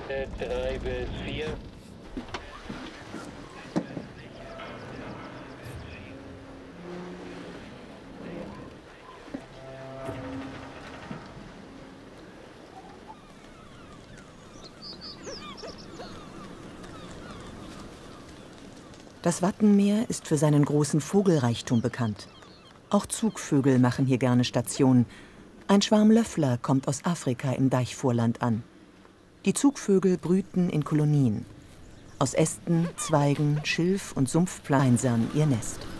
3 bis 4. Das Wattenmeer ist für seinen großen Vogelreichtum bekannt. Auch Zugvögel machen hier gerne Station. Ein Schwarm Löffler kommt aus Afrika im Deichvorland an. Die Zugvögel brüten in Kolonien. Aus Ästen, Zweigen, Schilf und Sumpfpflanzen ihr Nest.